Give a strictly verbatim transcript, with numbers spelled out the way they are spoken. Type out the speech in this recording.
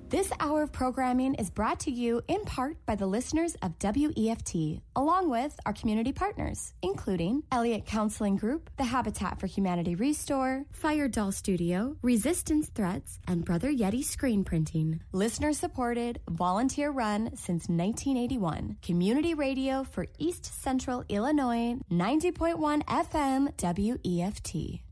This hour of programming is brought to you in part by the listeners of W E F T, along with our community partners, including Elliott Counseling Group, the Habitat for Humanity Restore, Fire Doll Studio, Resistance Threats, and Brother Yeti Screen Printing. Listener supported, volunteer run since nineteen eighty-one. Community radio for East Central Illinois, ninety point one F M W E F T.